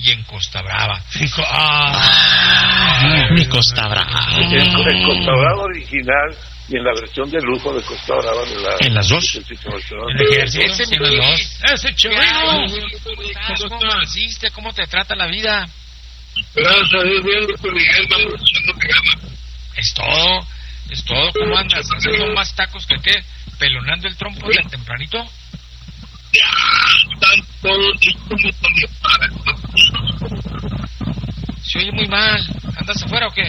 y en Costa Brava. Mi Costa Brava. En Costa Brava original y en la versión de lujo de Costa Brava. En las dos. En el ejército, en los dos. ¡Ese Chevino! ¿Cómo naciste? ¿Cómo te trata la vida? Gracias a Dios, bien, doctor Miguel, vamos echando que gana. Es todo. ¿Cómo andas? ¿Haciendo más tacos que qué? ¿Pelonando el trompo de tempranito? Ya, están todos listos para Se oye muy mal. ¿Andas afuera o qué?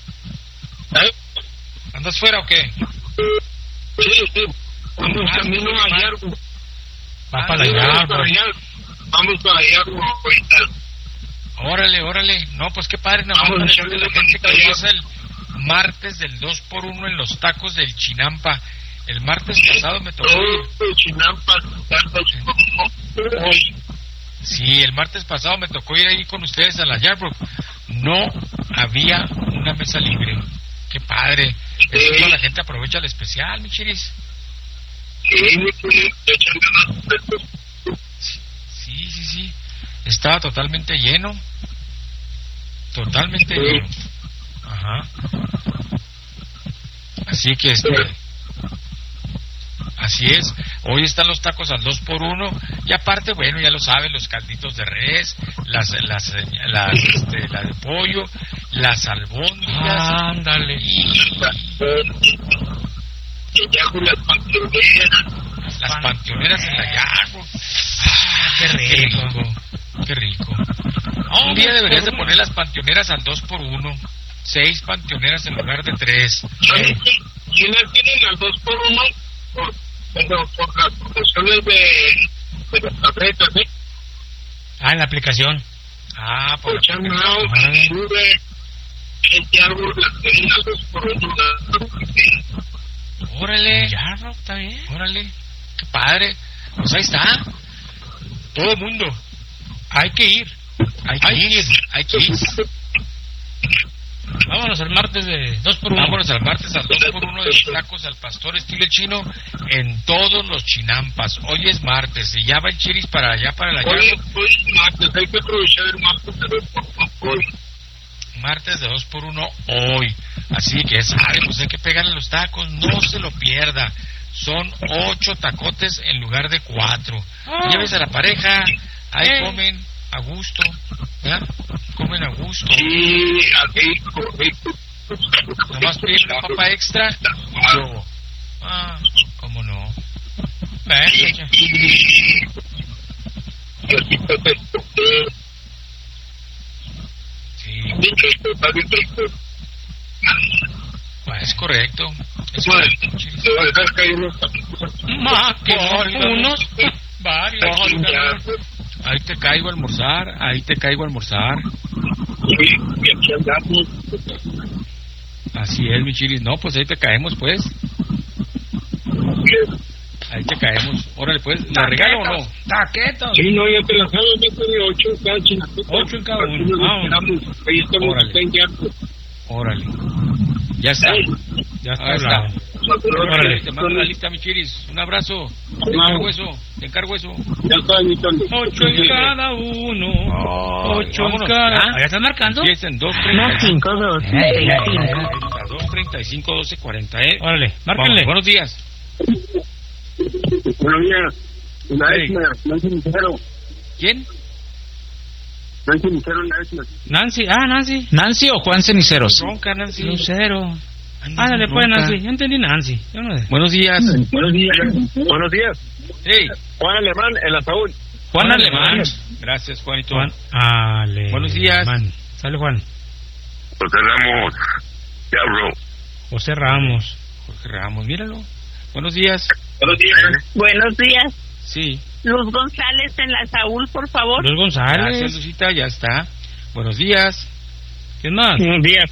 ¿Andas fuera o qué? Sí. Vamos camino a Yarbo. Va para allá. Vamos para allá ahorita. Órale. No, pues qué padre. Nada más para decirle a la gente que hoy es el martes del 2x1 en los tacos del Chinampa. El martes pasado me tocó ir. Chinampa, Sí, el martes pasado me tocó ir ahí con ustedes a la Yardbrook. No había una mesa libre. Qué padre. Eso toda la gente aprovecha el especial, mi chiris. Sí. Estaba totalmente lleno. Lleno. Ajá. Así que así es. Hoy están los tacos al 2x1 y aparte, bueno, ya lo saben, los calditos de res, la de pollo, las albóndigas. Ándale. Las panteoneras en la Yarbo. Qué rico. Un día deberías de poner las panteoneras al 2x1. 6 panteoneras en lugar de 3. Si las tienen al 2x1, por las promociones de las tabletas, ¿eh? En la aplicación. Por la aplicación. Órale. Yarbo, está bien. Órale. Qué padre. Pues ahí está. Todo el mundo. Hay que ir. Hay que ir. Vámonos al martes de 2x1. Vámonos al martes al 2x1 de los tacos al pastor estilo chino en todos los Chinampas. Hoy es martes y ya va el chiris para allá, para la llave. Hoy es martes, hay que aprovechar el martes de 2x1. Martes de 2x1 hoy. Así que sabe, pues hay que pegarle los tacos, no se lo pierda. Son 8 tacotes en lugar de 4. Llévese a la pareja, ahí comen a gusto, ¿verdad? Comen a gusto. Sí, aquí, correcto. Nomás piden una papa extra y yo. ¿Cómo no? Sí. Es correcto. Te va a dejar caer unos unos varios. Ahí te caigo a almorzar. Sí, y aquí andamos. Así es, mi chiris. No, pues ahí te caemos, pues. Ahí te caemos. Órale, pues. ¿La regalo o no? Taquetos. Sí, no, ya te las hago, meto de 8 en cada chinacito. 8 en cada uno. Ahí estamos. Órale. Ya está. Ya está. Órale. Te mando la lista, mi chiris. Un abrazo. Te encargo eso. Ya está, Anitón. 8 en cada uno. 8 en cada. ¿Ya están marcando? Empiecen 2:35. 2:35, 12:40, Órale, márquenle. Buenos días. Buenos días. Nancy Nicero. ¿Quién? Nancy Nicero, Nancy. Nancy. ¿Nancy o Juan Ceniceros? Ronca, Nancy. Lucero. Ándale, pues, Nancy. Yo entendí Nancy. Buenos días. Buenos días. Hey. Juan Alemán, el ataúd. Juan Alemán. Gracias, Juanito. Buenos días. Sale Juan. José Ramos. Diablo. José Ramos. Jorge Ramos, míralo. Buenos días. Buenos días. Sí. Luz González en la Saúl, por favor. Luz González. Gracias, Lucita, ya está. Buenos días. ¿Quién más? Buenos días.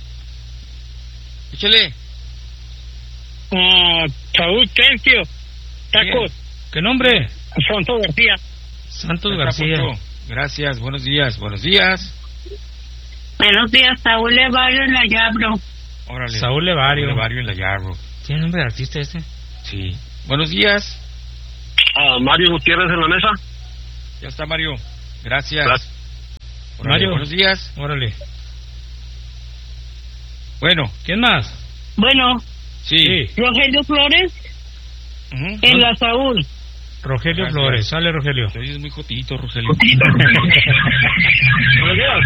Échale. Saúl Tencio. Tacos. ¿Qué nombre? Santos García. Santos García. Gracias, buenos días. Buenos días, Saúl Levario en la Yabro. Órale. Saúl Levario en la Yarbo. ¿Tiene nombre de artista este? Sí. Buenos días. Mario Gutiérrez en la mesa. Ya está, Mario. Gracias. Mario. Buenos días. Órale. Bueno. ¿Quién más? Bueno, Sí. Rogelio Flores, Ujú. en la Saúl. Rogelio Gracias. Flores. Sale, Rogelio. Te oyes muy jotito, Rogelio. Buenos días.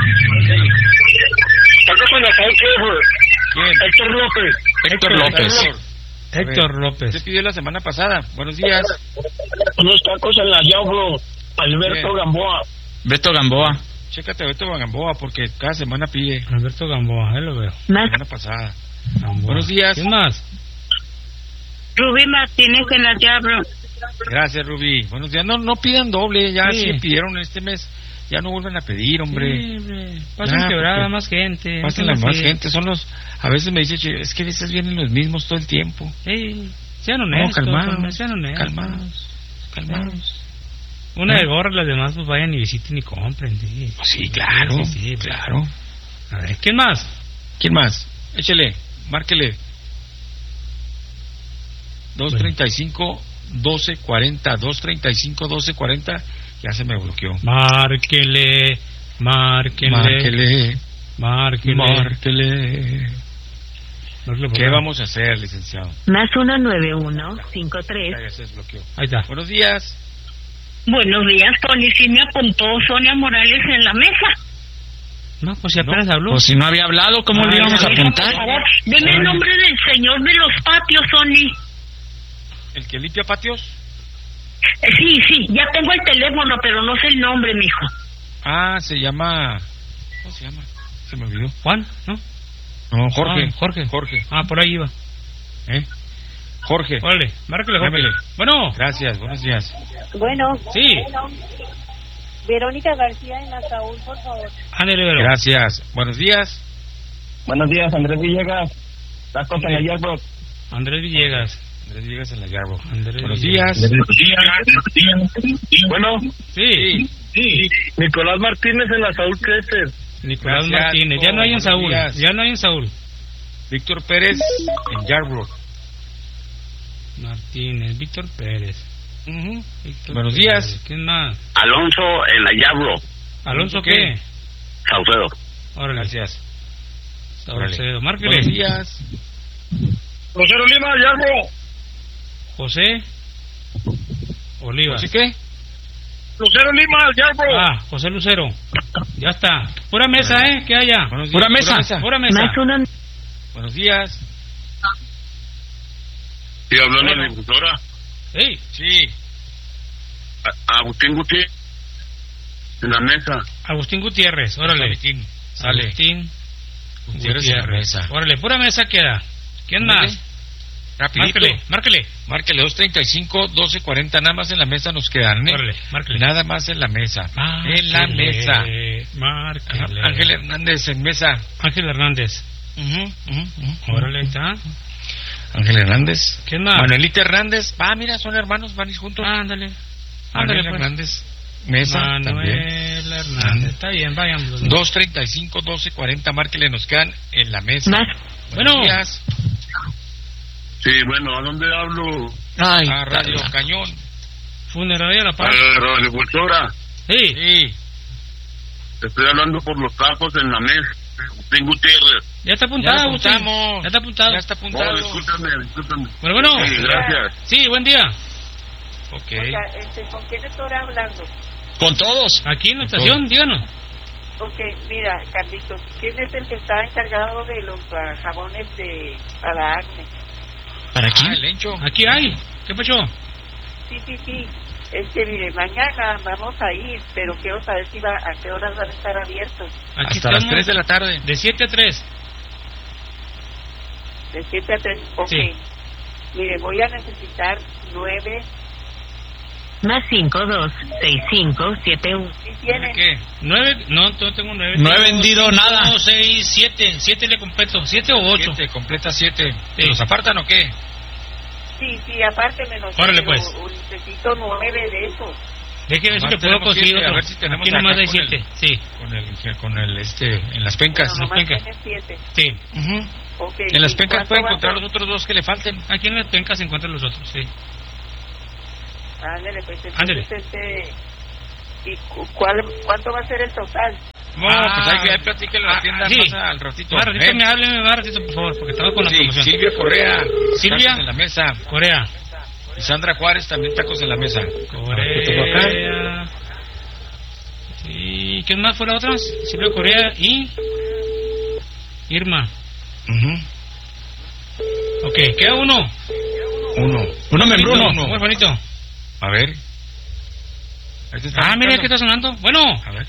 Acá con la Saúl, ¿Quién? Héctor López. Héctor López. Héctor Se López. pidió la semana pasada. Buenos días. Unos tacos en la Diablo. Alberto Bien. Gamboa. Beto Gamboa. Chécate a Beto Gamboa porque cada semana pide. Alberto Gamboa, ahí lo veo. Más Semana pasada. Gamboa. Buenos días. ¿Quién más? Rubí Martínez en la Diablo. Gracias, Rubí. Buenos días. No pidan doble. Ya Sí. sí pidieron este mes. Ya no vuelven a pedir, hombre. Sí, hombre. Pasen Ah, quebrada porque- más gente. Pasen la más gente. Son los. A veces me dice, "Che, es que a veces vienen los mismos todo el tiempo. Sí, sean No, honestos. calmados. hombre, sean honestos. Calmados. Una de gorra, las demás pues vayan y visiten y compren. Sí, Sí, claro. Sí, Claro. A ver, ¿quién más? ¿Quién más? Échele, márquele. 235-1240, 235-1240. Ya se me bloqueó. Márquele. Márquele. Márquele, ¿Qué vamos a hacer, licenciado? Más 19153. Ya se desbloqueó. Ahí está. Buenos días. Buenos días, Tony. Sí me apuntó Sonia Morales en la mesa. No, pues si apenas habló. Pues si no había hablado, ¿cómo le íbamos a Oiga, apuntar? por favor, deme el nombre del señor de los patios, Sony. ¿El que limpia patios? Sí, ya tengo el teléfono, pero no sé el nombre, mijo. Ah, se llama... ¿Cómo se llama? Se me olvidó. Juan, ¿no? No, Jorge. Ah, Jorge. Ah, por ahí iba. Jorge. Órale, márcale, Jorge. Llámele. Bueno. Gracias, buenos días. Bueno, Sí. Verónica García en la Saúl, por favor. Ándale, Vero. Gracias. Buenos días. Buenos días, Andrés Villegas. Tacos en la Diablo. Andrés Villegas. Andrés Villegas en la Yarbo. Andrés Buenos Villegas. días. Bueno, Sí. Nicolás Martínez en la Saúl Crescer. Nicolás Gracias, Martínez. Ya no hay en buenos Saúl. días. Ya no hay en Saúl. Víctor Pérez en Yarbrough. Martínez. Víctor Pérez. Víctor Buenos Pérez. días. ¿Quién más? Alonso en la Diablo. ¿Alonso ¿Qué? qué? Saucedo. Órale. Gracias. Saucedo. Buenos Márquele. días. Rosero Lima, Diablo. José Olivas. ¿Sí qué? Lucero Lima, Diablo. Ah, José Lucero. Ya está. Pura mesa, ¿Qué haya? Buenos días. Pura mesa. Pura mesa. Más uno. Buenos días. Sí, hablando Bueno. de la difusora. Sí. Sí. Agustín Gutiérrez. En la mesa. Agustín Gutiérrez. Órale. Agustín. Sale. Agustín Gutiérrez en la mesa. Órale, pura mesa queda. ¿Quién Órale. más? Rapidito. Márquele. Márquele 235-1240. Nada más en la mesa nos quedan, Órale, márquele. Nada más en la mesa. En la mesa. Márquele. Ángel Hernández en mesa. Ángel Hernández. Órale, ahí está. Ángel Hernández. ¿Quién más? Manuelita Hernández. Mira, son hermanos, van a ir juntos. Ándale. Manuel Ándale, pues. Hernández. Mesa también. Manuel Hernández. Está bien, vayan. 235-1240. Márquele, nos quedan en la mesa. Más. Bueno. Buenos días. Sí, bueno, ¿a dónde hablo? Ay, A Radio Cañón. Funeraria La A Paz. la difusora. Sí. Sí. Estoy hablando por los tacos en la mesa. Agustín Gutiérrez. Ya está Ya apuntado, lo Agustín. apuntamos. Ya está apuntado. Ya está apuntado. Oh, discúlpame. Bueno. Sí, gracias. Sí, buen día. Ok. Oiga, ¿con quién estoy hablando? con todos. Aquí en la estación, díganos. Ok, mira, Carlitos, ¿quién es el que está encargado de los jabones para acné? ¿Para quién? El Lencho. Aquí hay. ¿Qué pasó? Sí. Mire, mañana vamos a ir, pero quiero saber a qué horas van a estar abiertos. Aquí Hasta las estamos 3 de la tarde. de 7 a 3. De 7 a 3. Ok. Sí. Mire, voy a necesitar 9. Más 526571. ¿Sí tienen? ¿Qué? 9, no tengo 9. No he vendido nada. 6, 7. 7 le completo. 7 o 8. 7, completa 7. Sí. ¿Los apartan o qué? Sí, aparte menos. Órale, pues. Necesito 9 de esos. Deje ver si Nomás le puedo tenemos conseguir 7, otro. a ver si tenemos Aquí nomás acá hay con 7. Sí. Con el en las pencas. No, nomás pencas. tiene 7. Sí. Ok. En las ¿y pencas cuánto pueden va a encontrar ser? los otros dos que le falten. Aquí en las pencas se encuentran los otros. Sí. Ándale, pues Ándele. entonces ¿y cuánto va a ser el total? No, pues ahí platíquenlo en la tienda más al ratito. Más ratito me hablen, más ratito, por favor, porque estamos con la promoción. Silvia Correa. Silvia. Tacos en la mesa. Corea. Y Sandra Juárez también tacos en la mesa. Corea. Sí, ¿quién más fue la otra? Silvia Corea y Irma. Ok, queda uno. Uno membruno. Muy bonito. A ver. Mira que está sonando. Bueno. A ver.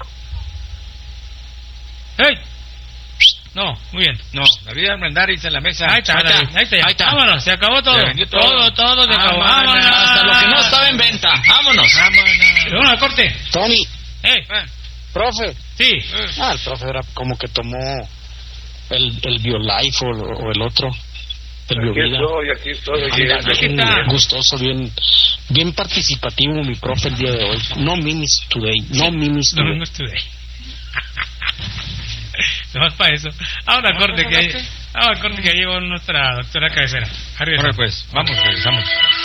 ¡Hey! No, muy bien. No, David Armendáriz en la mesa. Ahí está. Vámonos, se acabó todo. Se vendió todo. Se acabó. Vámonos. Hasta lo que no estaba en venta. Vámonos. Vámonos al corte. Tony. Profe. Sí. El profe era como que tomó el BioLife o el otro. El BioVida. Aquí estoy. Aquí está. Gustoso, bien participativo mi profe el día de hoy. No mimis today. No mimis today. No más para eso. Ahora corte que lleva nuestra doctora cabecera. Ahora pues, vamos, regresamos.